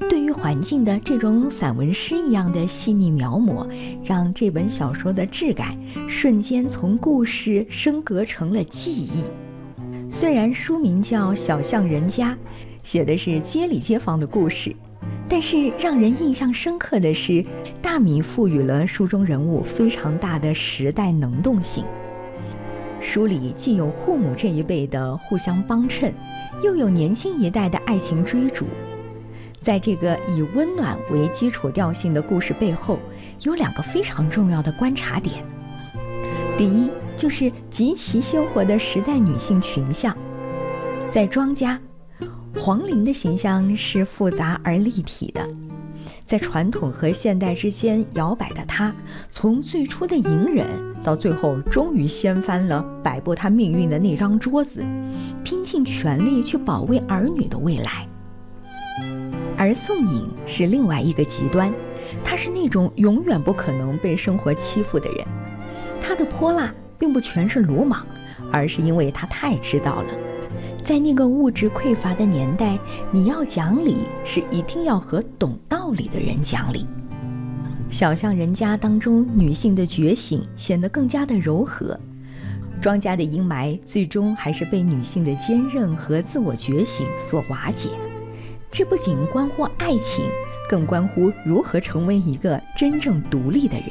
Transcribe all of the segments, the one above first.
对于环境的这种散文诗一样的细腻描摹，让这本小说的质感瞬间从故事升格成了记忆。虽然书名叫《小巷人家》，写的是街里街坊的故事，但是让人印象深刻的是，大米赋予了书中人物非常大的时代能动性。书里既有父母这一辈的互相帮衬，又有年轻一代的爱情追逐。在这个以温暖为基础调性的故事背后，有2个非常重要的观察点。第一，就是极其鲜活的时代女性群像。在庄家，黄龄的形象是复杂而立体的，在传统和现代之间摇摆的她，从最初的隐忍，到最后终于掀翻了摆布她命运的那张桌子，拼尽全力去保卫儿女的未来。而宋颖是另外一个极端，她是那种永远不可能被生活欺负的人。她的泼辣并不全是鲁莽，而是因为她太知道了，在那个物质匮乏的年代，你要讲理是一定要和懂道理的人讲理。小巷人家当中女性的觉醒显得更加的柔和，庄家的阴霾最终还是被女性的坚韧和自我觉醒所瓦解。这不仅关乎爱情，更关乎如何成为一个真正独立的人。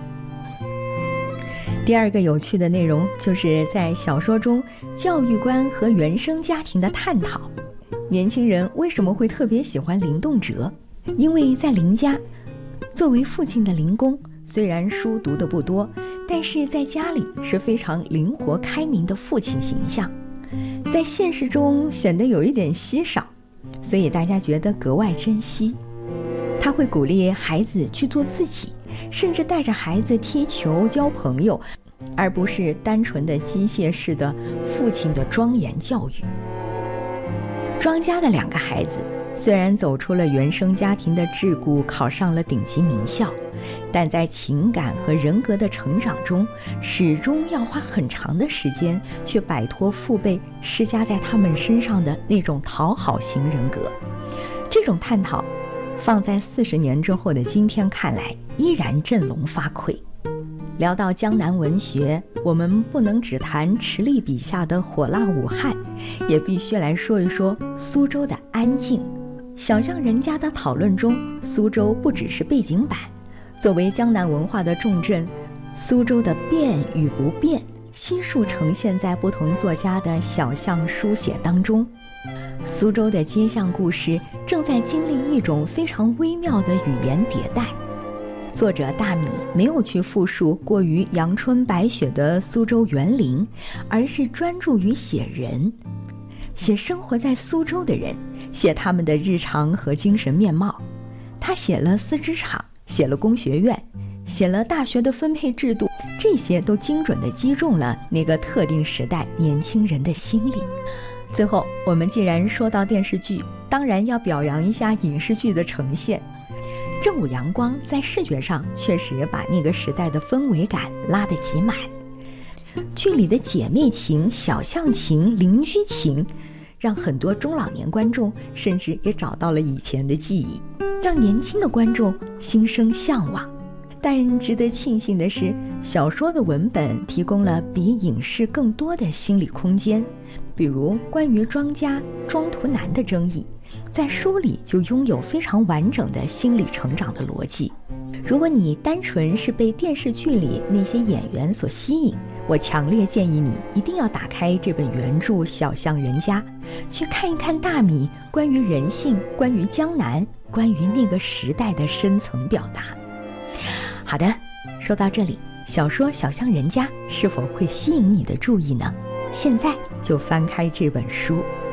第2个有趣的内容就是在小说中教育观和原生家庭的探讨。年轻人为什么会特别喜欢林动辄？因为在林家，作为父亲的林公虽然书读得不多，但是在家里是非常灵活开明的父亲形象，在现实中显得有一点稀少，所以大家觉得格外珍惜。他会鼓励孩子去做自己，甚至带着孩子踢球交朋友，而不是单纯的机械式的父亲的庄严教育。庄家的2个孩子虽然走出了原生家庭的桎梏，考上了顶级名校，但在情感和人格的成长中，始终要花很长的时间去摆脱父辈施加在他们身上的那种讨好型人格。这种探讨放在40年之后的今天看来，依然振聋发聩。聊到江南文学，我们不能只谈池莉笔下的火辣武汉，也必须来说一说苏州的安静。小巷人家的讨论中，苏州不只是背景板，作为江南文化的重镇，苏州的变与不变悉数呈现在不同作家的小巷书写当中。苏州的街巷故事正在经历一种非常微妙的语言迭代。作者大米没有去复述过于阳春白雪的苏州园林，而是专注于写人，写生活在苏州的人，写他们的日常和精神面貌。他写了丝织厂，写了工学院，写了大学的分配制度，这些都精准地击中了那个特定时代年轻人的心理。最后，我们既然说到电视剧，当然要表扬一下影视剧的呈现。正午阳光在视觉上确实把那个时代的氛围感拉得极满，剧里的姐妹情、小巷情、邻居情，让很多中老年观众甚至也找到了以前的记忆，让年轻的观众心生向往。但值得庆幸的是，小说的文本提供了比影视更多的心理空间，比如关于庄家庄图南的争议，在书里就拥有非常完整的心理成长的逻辑。如果你单纯是被电视剧里那些演员所吸引，我强烈建议你一定要打开这本原著《小巷人家》，去看一看大米关于人性、关于江南、关于那个时代的深层表达。好的，说到这里，小说《小巷人家》是否会吸引你的注意呢？现在就翻开这本书。